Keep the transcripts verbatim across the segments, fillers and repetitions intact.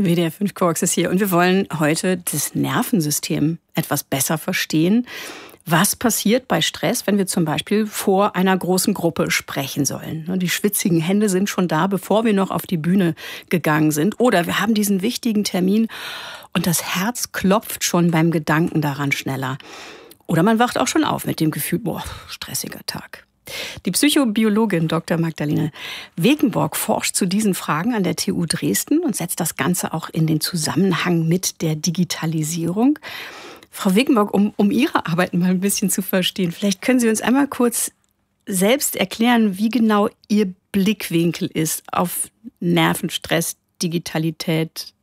W D R fünf Quarks ist hier und wir wollen heute das Nervensystem etwas besser verstehen. Was passiert bei Stress, wenn wir zum Beispiel vor einer großen Gruppe sprechen sollen? Die schwitzigen Hände sind schon da, bevor wir noch auf die Bühne gegangen sind. Oder wir haben diesen wichtigen Termin und das Herz klopft schon beim Gedanken daran schneller. Oder man wacht auch schon auf mit dem Gefühl, boah, stressiger Tag. Die Psychobiologin Doktor Magdalene Wegenborg forscht zu diesen Fragen an der T U Dresden und setzt das Ganze auch in den Zusammenhang mit der Digitalisierung. Frau Wegenborg, um, um Ihre Arbeit mal ein bisschen zu verstehen, vielleicht können Sie uns einmal kurz selbst erklären, wie genau Ihr Blickwinkel ist auf Nervenstress, Digitalität.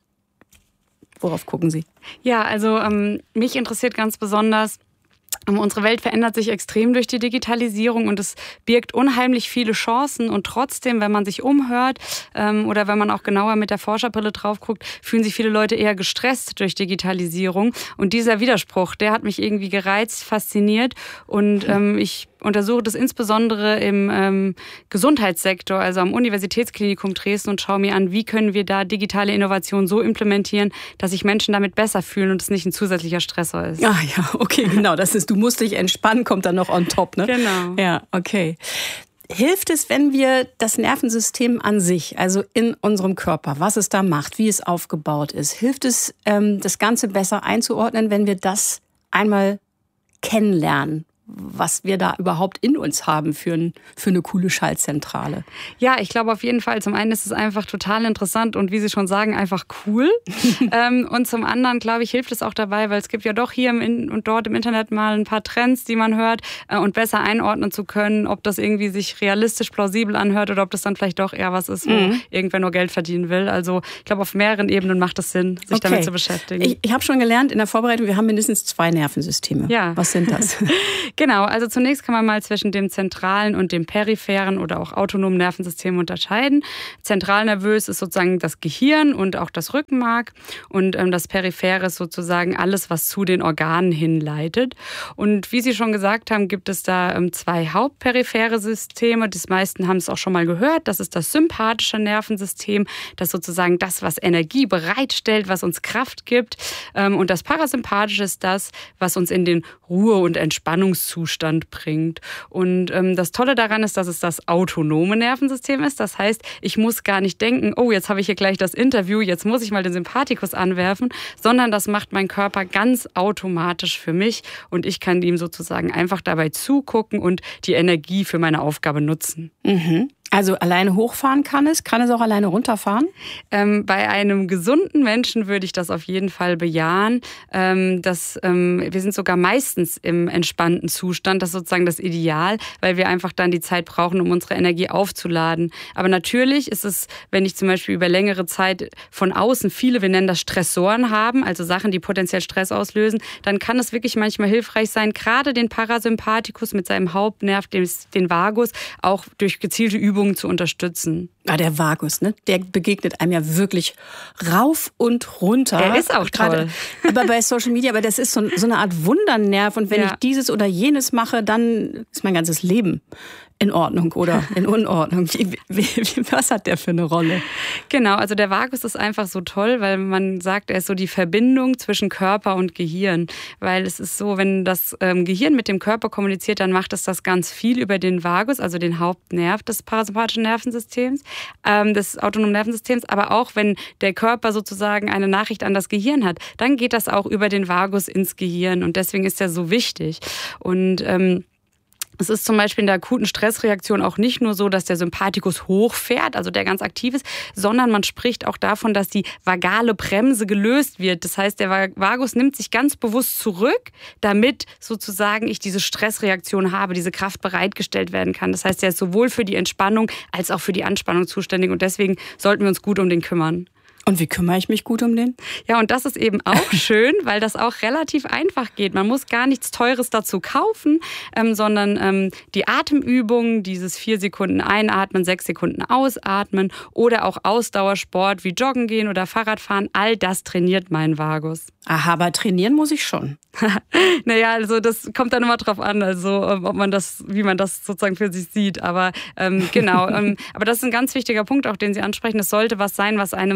Worauf gucken Sie? Ja, also ähm, mich interessiert ganz besonders, unsere Welt verändert sich extrem durch die Digitalisierung und es birgt unheimlich viele Chancen. Und trotzdem, wenn man sich umhört ähm, oder wenn man auch genauer mit der Forscherbrille drauf guckt, fühlen sich viele Leute eher gestresst durch Digitalisierung. Und dieser Widerspruch, der hat mich irgendwie gereizt, fasziniert. Und ähm, ich untersuche das insbesondere im ähm, Gesundheitssektor, also am Universitätsklinikum Dresden, und schaue mir an, wie können wir da digitale Innovation so implementieren, dass sich Menschen damit besser fühlen und es nicht ein zusätzlicher Stressor ist. Ah ja, okay, genau. Das ist, du musst dich entspannen, kommt dann noch on top, ne? Genau. Ja, okay. Hilft es, wenn wir das Nervensystem an sich, also in unserem Körper, was es da macht, wie es aufgebaut ist, hilft es, ähm, das Ganze besser einzuordnen, wenn wir das einmal kennenlernen, was wir da überhaupt in uns haben für, ein, für eine coole Schaltzentrale? Ja, ich glaube auf jeden Fall. Zum einen ist es einfach total interessant und wie Sie schon sagen, einfach cool. ähm, und zum anderen, glaube ich, hilft es auch dabei, weil es gibt ja doch hier im In- und dort im Internet mal ein paar Trends, die man hört äh, und besser einordnen zu können, ob das irgendwie sich realistisch plausibel anhört oder ob das dann vielleicht doch eher was ist, wo mhm. irgendwer nur Geld verdienen will. Also ich glaube, auf mehreren Ebenen macht es Sinn, sich okay. damit zu beschäftigen. Ich, ich habe schon gelernt in der Vorbereitung, wir haben mindestens zwei Nervensysteme. Ja. Was sind das? Genau, also zunächst kann man mal zwischen dem zentralen und dem peripheren oder auch autonomen Nervensystem unterscheiden. Zentralnervös ist sozusagen das Gehirn und auch das Rückenmark und ähm, das periphere ist sozusagen alles, was zu den Organen hinleitet. Und wie Sie schon gesagt haben, gibt es da ähm, zwei hauptperiphere Systeme. Die meisten haben es auch schon mal gehört. Das ist das sympathische Nervensystem, das sozusagen das, was Energie bereitstellt, was uns Kraft gibt. Ähm, und das parasympathische ist das, was uns in den Ruhe- und Entspannungszustand bringt. Und ähm, das Tolle daran ist, dass es das autonome Nervensystem ist. Das heißt, ich muss gar nicht denken, oh, jetzt habe ich hier gleich das Interview, jetzt muss ich mal den Sympathikus anwerfen, sondern das macht mein Körper ganz automatisch für mich und ich kann ihm sozusagen einfach dabei zugucken und die Energie für meine Aufgabe nutzen. Mhm. Also alleine hochfahren kann es? Kann es auch alleine runterfahren? Ähm, bei einem gesunden Menschen würde ich das auf jeden Fall bejahen. Ähm, das, ähm, wir sind sogar meistens im entspannten Zustand. Das ist sozusagen das Ideal, weil wir einfach dann die Zeit brauchen, um unsere Energie aufzuladen. Aber natürlich ist es, wenn ich zum Beispiel über längere Zeit von außen viele, wir nennen das Stressoren haben, also Sachen, die potenziell Stress auslösen, dann kann es wirklich manchmal hilfreich sein, gerade den Parasympathikus mit seinem Hauptnerv, den, den Vagus, auch durch gezielte Übungen zu unterstützen. Ah, der Vagus, ne? Der begegnet einem ja wirklich rauf und runter. Der ist auch toll. Aber bei Social Media, aber das ist so, so eine Art Wundernerv. Und wenn ja. ich dieses oder jenes mache, dann ist mein ganzes Leben in Ordnung oder in Unordnung. Wie, wie, was hat der für eine Rolle? Genau, also der Vagus ist einfach so toll, weil man sagt, er ist so die Verbindung zwischen Körper und Gehirn. Weil es ist so, wenn das ähm, Gehirn mit dem Körper kommuniziert, dann macht es das ganz viel über den Vagus, also den Hauptnerv des parasympathischen Nervensystems, ähm, des autonomen Nervensystems. Aber auch wenn der Körper sozusagen eine Nachricht an das Gehirn hat, dann geht das auch über den Vagus ins Gehirn. Und deswegen ist er so wichtig. Und ähm, es ist zum Beispiel in der akuten Stressreaktion auch nicht nur so, dass der Sympathikus hochfährt, also der ganz aktiv ist, sondern man spricht auch davon, dass die vagale Bremse gelöst wird. Das heißt, der Vagus nimmt sich ganz bewusst zurück, damit sozusagen ich diese Stressreaktion habe, diese Kraft bereitgestellt werden kann. Das heißt, er ist sowohl für die Entspannung als auch für die Anspannung zuständig und deswegen sollten wir uns gut um den kümmern. Und wie kümmere ich mich gut um den? Ja, und das ist eben auch schön, weil das auch relativ einfach geht. Man muss gar nichts Teures dazu kaufen, ähm, sondern ähm, die Atemübungen, dieses vier Sekunden einatmen, sechs Sekunden ausatmen oder auch Ausdauersport wie Joggen gehen oder Fahrradfahren, all das trainiert meinen Vagus. Aha, aber trainieren muss ich schon. Naja, also das kommt dann immer drauf an, also ob man das, wie man das sozusagen für sich sieht. Aber ähm, genau, ähm, aber das ist ein ganz wichtiger Punkt, auch den Sie ansprechen. Es sollte was sein, was einem selbst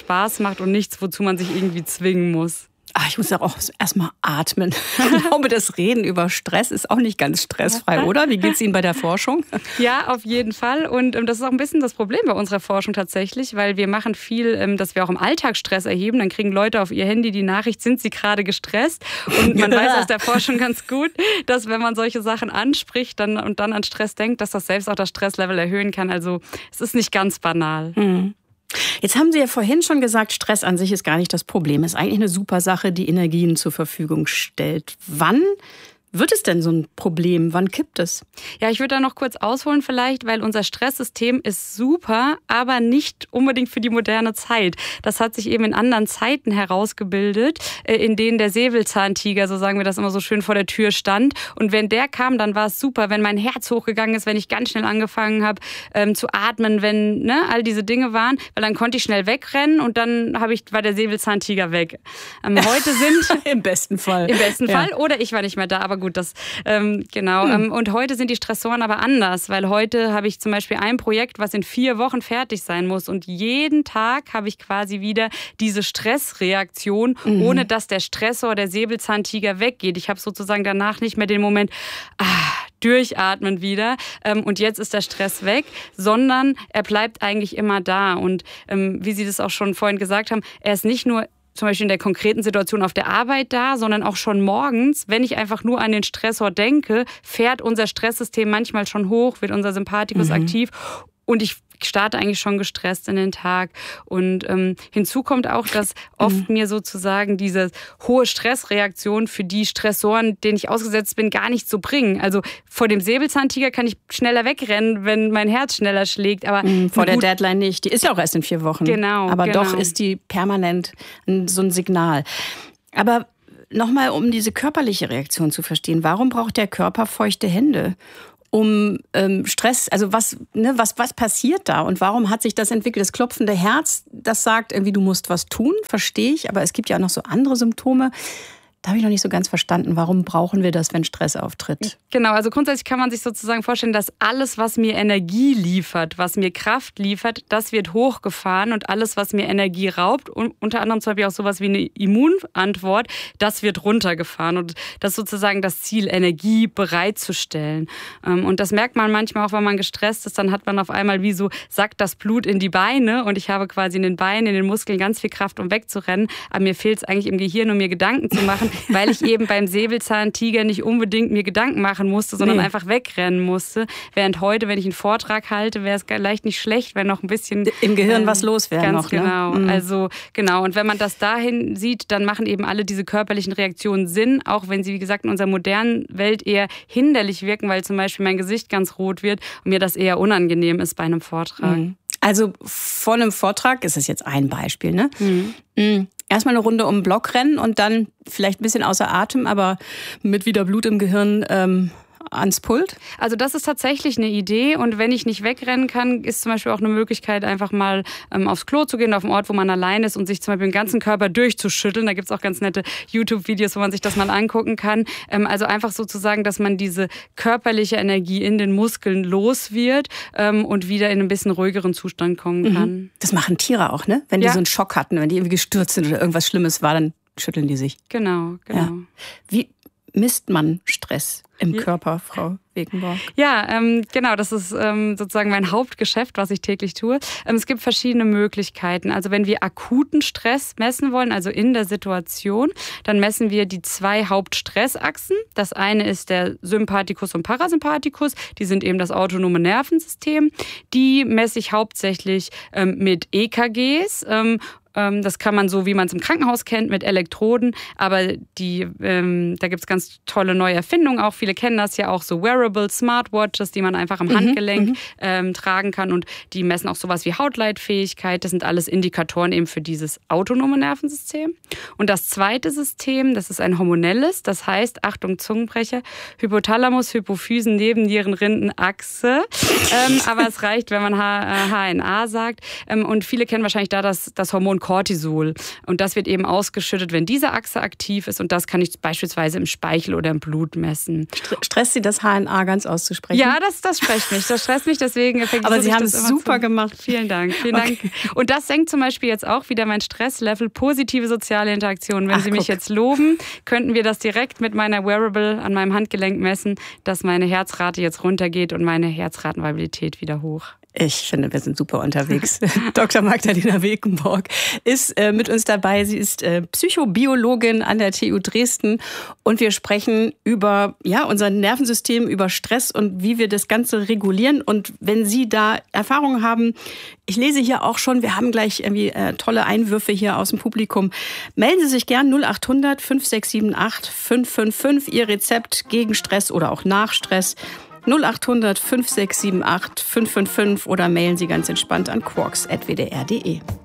Spaß macht und nichts, wozu man sich irgendwie zwingen muss. Ach, ich muss ja auch erstmal atmen. Ich glaube, das Reden über Stress ist auch nicht ganz stressfrei, oder? Wie geht es Ihnen bei der Forschung? Ja, auf jeden Fall. Und ähm, das ist auch ein bisschen das Problem bei unserer Forschung tatsächlich, weil wir machen viel, ähm, dass wir auch im Alltag Stress erheben. Dann kriegen Leute auf ihr Handy die Nachricht, sind sie gerade gestresst? Und man weiß aus der Forschung ganz gut, dass wenn man solche Sachen anspricht dann, und dann an Stress denkt, dass das selbst auch das Stresslevel erhöhen kann. Also es ist nicht ganz banal. Mhm. Jetzt haben Sie ja vorhin schon gesagt, Stress an sich ist gar nicht das Problem. Ist eigentlich eine super Sache, die Energien zur Verfügung stellt. Wann wird es denn so ein Problem? Wann kippt es? Ja, ich würde da noch kurz ausholen vielleicht, weil unser Stresssystem ist super, aber nicht unbedingt für die moderne Zeit. Das hat sich eben in anderen Zeiten herausgebildet, in denen der Säbelzahntiger, so sagen wir das immer so schön, vor der Tür stand. Und wenn der kam, dann war es super, wenn mein Herz hochgegangen ist, wenn ich ganz schnell angefangen habe ähm, zu atmen, wenn ne, all diese Dinge waren, weil dann konnte ich schnell wegrennen und dann habe ich, war der Säbelzahntiger weg. Ähm, heute sind... Im besten Fall. Im besten ja. Fall. Oder ich war nicht mehr da, aber gut, das ähm, genau. Hm. Und heute sind die Stressoren aber anders, weil heute habe ich zum Beispiel ein Projekt, was in vier Wochen fertig sein muss und jeden Tag habe ich quasi wieder diese Stressreaktion, mhm. ohne dass der Stressor, der Säbelzahntiger weggeht. Ich habe sozusagen danach nicht mehr den Moment, ah, durchatmen wieder und jetzt ist der Stress weg, sondern er bleibt eigentlich immer da. Und ähm, wie Sie das auch schon vorhin gesagt haben, er ist nicht nur zum Beispiel in der konkreten Situation auf der Arbeit da, sondern auch schon morgens, wenn ich einfach nur an den Stressor denke, fährt unser Stresssystem manchmal schon hoch, wird unser Sympathikus mhm. aktiv und ich starte eigentlich schon gestresst in den Tag. Und ähm, hinzu kommt auch, dass oft mhm. mir sozusagen diese hohe Stressreaktion für die Stressoren, denen ich ausgesetzt bin, gar nicht so bringen. Also vor dem Säbelzahntiger kann ich schneller wegrennen, wenn mein Herz schneller schlägt. Aber mhm, vor der Deadline nicht. Die ist ja auch erst in vier Wochen. Genau. Aber genau. doch ist die permanent so ein Signal. Aber nochmal, um diese körperliche Reaktion zu verstehen. Warum braucht der Körper feuchte Hände? Um ähm, Stress, also was, ne, was, was passiert da und warum hat sich das entwickelt? Das klopfende Herz, das sagt irgendwie, du musst was tun, verstehe ich, aber es gibt ja auch noch so andere Symptome. Da habe ich noch nicht so ganz verstanden, warum brauchen wir das, wenn Stress auftritt? Genau, also grundsätzlich kann man sich sozusagen vorstellen, dass alles, was mir Energie liefert, was mir Kraft liefert, das wird hochgefahren und alles, was mir Energie raubt, und unter anderem zum Beispiel auch sowas wie eine Immunantwort, das wird runtergefahren. Und das ist sozusagen das Ziel, Energie bereitzustellen. Und das merkt man manchmal auch, wenn man gestresst ist, dann hat man auf einmal wie so, sackt das Blut in die Beine und ich habe quasi in den Beinen, in den Muskeln ganz viel Kraft, um wegzurennen. Aber mir fehlt es eigentlich im Gehirn, um mir Gedanken zu machen, weil ich eben beim Säbelzahntiger nicht unbedingt mir Gedanken machen musste, sondern nee. einfach wegrennen musste. Während heute, wenn ich einen Vortrag halte, wäre es vielleicht nicht schlecht, wenn noch ein bisschen... Im Gehirn ähm, was los wäre ganz noch. Genau. Ne? Also genau. Und wenn man das dahin sieht, dann machen eben alle diese körperlichen Reaktionen Sinn, auch wenn sie, wie gesagt, in unserer modernen Welt eher hinderlich wirken, weil zum Beispiel mein Gesicht ganz rot wird und mir das eher unangenehm ist bei einem Vortrag. Mhm. Also vor einem Vortrag, ist es jetzt ein Beispiel, ne? Mhm. Mhm. Erstmal eine Runde um den Block rennen und dann vielleicht ein bisschen außer Atem, aber mit wieder Blut im Gehirn ähm, ans Pult? Also das ist tatsächlich eine Idee und wenn ich nicht wegrennen kann, ist zum Beispiel auch eine Möglichkeit, einfach mal ähm, aufs Klo zu gehen, auf einen Ort, wo man allein ist und sich zum Beispiel den ganzen Körper durchzuschütteln. Da gibt es auch ganz nette YouTube-Videos, wo man sich das mal angucken kann. Ähm, also einfach sozusagen, dass man diese körperliche Energie in den Muskeln los wird ähm, und wieder in ein bisschen ruhigeren Zustand kommen kann. Mhm. Das machen Tiere auch, ne? Wenn die ja. so einen Schock hatten, wenn die irgendwie gestürzt sind oder irgendwas Schlimmes war, dann schütteln die sich. Genau, genau. Ja. Wie misst man Stress im Körper, Frau Wegenborg? Ja, ähm, genau, das ist ähm, sozusagen mein Hauptgeschäft, was ich täglich tue. Ähm, es gibt verschiedene Möglichkeiten. Also wenn wir akuten Stress messen wollen, also in der Situation, dann messen wir die zwei Hauptstressachsen. Das eine ist der Sympathikus und Parasympathikus. Die sind eben das autonome Nervensystem. Die messe ich hauptsächlich ähm, mit E K Gs. Ähm, Das kann man so, wie man es im Krankenhaus kennt, mit Elektroden. Aber die, ähm, da gibt es ganz tolle neue Erfindungen auch. Viele kennen das ja auch, so Wearable Smartwatches, die man einfach am mhm, Handgelenk mhm. ähm, tragen kann. Und die messen auch sowas wie Hautleitfähigkeit. Das sind alles Indikatoren eben für dieses autonome Nervensystem. Und das zweite System, das ist ein hormonelles. Das heißt, Achtung, Zungenbrecher, Hypothalamus, Hypophysen, Nebennieren, Rindenachse. ähm, aber es reicht, wenn man H N A sagt. Ähm, und viele kennen wahrscheinlich da das, das Hormon Cortisol. Und das wird eben ausgeschüttet, wenn diese Achse aktiv ist. Und das kann ich beispielsweise im Speichel oder im Blut messen. Stresst Sie das H N A ganz auszusprechen? Ja, das, das stresst mich. Das stresst mich, deswegen aber Sie haben es super zu. gemacht. Vielen Dank. Vielen okay. Dank. Und das senkt zum Beispiel jetzt auch wieder mein Stresslevel, positive soziale Interaktion. Wenn Ach, Sie mich guck. jetzt loben, könnten wir das direkt mit meiner Wearable an meinem Handgelenk messen, dass meine Herzrate jetzt runtergeht und meine Herzratenvariabilität wieder hoch. Ich finde, wir sind super unterwegs. Doktor Magdalena Wilkenborg ist äh, mit uns dabei. Sie ist äh, Psychobiologin an der T U Dresden und wir sprechen über ja unser Nervensystem, über Stress und wie wir das Ganze regulieren. Und wenn Sie da Erfahrungen haben, ich lese hier auch schon, wir haben gleich irgendwie äh, tolle Einwürfe hier aus dem Publikum. Melden Sie sich gern null acht hundert fünf sechs sieben acht fünf fünf fünf, Ihr Rezept gegen Stress oder auch nach Stress. null acht hundert fünf sechs sieben acht fünf fünf fünf oder mailen Sie ganz entspannt an quarks at w d r punkt d e.